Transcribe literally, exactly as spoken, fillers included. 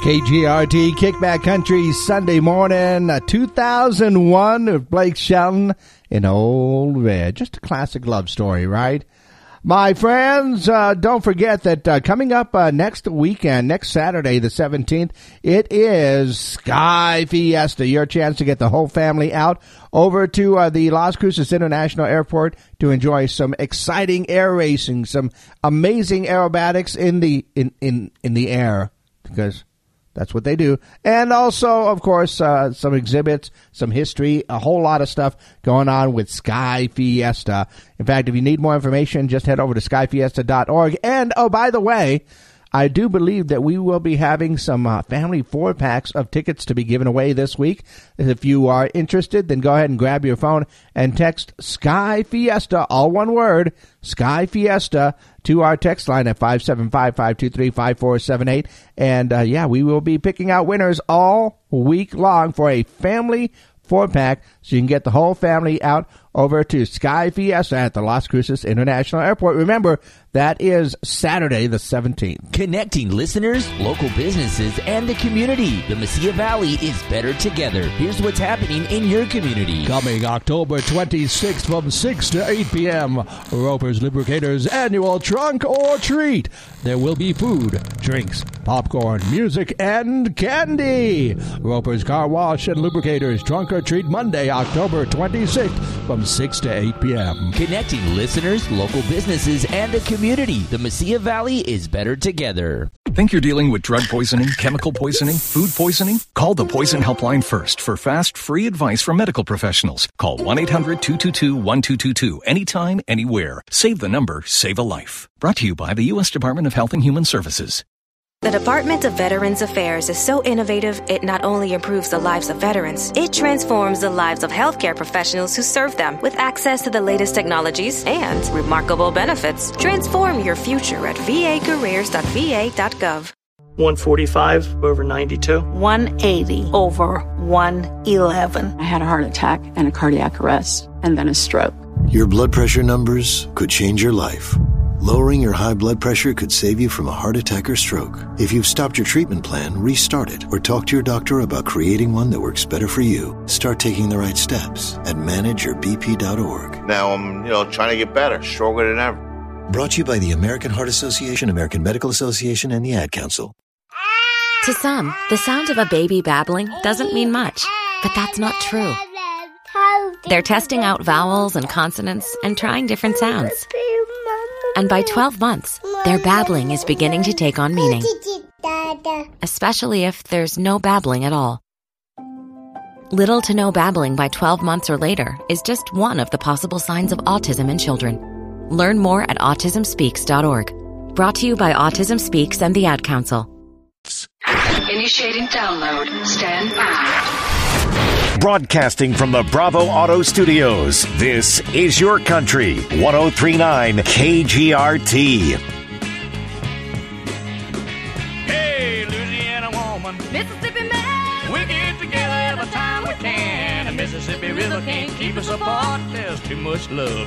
K G R T Kickback Country Sunday morning, uh, two thousand one with Blake Shelton in Old Red. Just a classic love story, right? My friends, uh, don't forget that uh, coming up uh, next weekend, next Saturday, the seventeenth, it is Sky Fiesta. Your chance to get the whole family out over to uh, the Las Cruces International Airport to enjoy some exciting air racing, some amazing aerobatics in the in, in, in the air, because that's what they do. And also, of course, uh, some exhibits, some history, a whole lot of stuff going on with Sky Fiesta. In fact, if you need more information, just head over to sky fiesta dot org. And, oh, by the way, I do believe that we will be having some uh, family four-packs of tickets to be given away this week. If you are interested, then go ahead and grab your phone and text Sky Fiesta, all one word, Sky Fiesta, to our text line at five seven five, five two three, five four seven eight. And, uh, yeah, we will be picking out winners all week long for a family four-pack, so you can get the whole family out over to Sky Fiesta at the Las Cruces International Airport. Remember, that is Saturday the seventeenth. Connecting listeners, local businesses, and the community. The Mesilla Valley is better together. Here's what's happening in your community. Coming October twenty-sixth from six to eight p.m., Roper's Lubricators annual Trunk or Treat. There will be food, drinks, popcorn, music, and candy. Roper's Car Wash and Lubricators Trunk or Treat Monday, October twenty-sixth from six to eight p.m. Connecting listeners, local businesses, and the community. The Mesilla Valley is better together. Think you're dealing with drug poisoning, chemical poisoning, food poisoning? Call the Poison Helpline first for fast, free advice from medical professionals. Call one eight hundred, two two two, one two two two anytime, anywhere. Save the number, save a life. Brought to you by the U S Department of Health and Human Services. The Department of Veterans Affairs is so innovative, it not only improves the lives of veterans, it transforms the lives of healthcare professionals who serve them with access to the latest technologies and remarkable benefits. Transform your future at v a careers dot v a dot gov. one forty-five over ninety-two. one eighty over one eleven. I had a heart attack and a cardiac arrest and then a stroke. Your blood pressure numbers could change your life. Lowering your high blood pressure could save you from a heart attack or stroke. If you've stopped your treatment plan, restart it or talk to your doctor about creating one that works better for you. Start taking the right steps at manage your b p dot org. Now I'm, you know, trying to get better, stronger than ever. Brought to you by the American Heart Association, American Medical Association, and the Ad Council. To some, the sound of a baby babbling doesn't mean much, but that's not true. They're testing out vowels and consonants and trying different sounds. And by twelve months, their babbling is beginning to take on meaning, especially if there's no babbling at all. Little to no babbling by twelve months or later is just one of the possible signs of autism in children. Learn more at autism speaks dot org. Brought to you by Autism Speaks and the Ad Council. Initiating download. Stand by. Broadcasting from the Bravo Auto Studios, this is Your Country, one oh three point nine K G R T. Hey, Louisiana woman, Mississippi man, we get together every time we can. The Mississippi River can't keep us apart, there's too much love.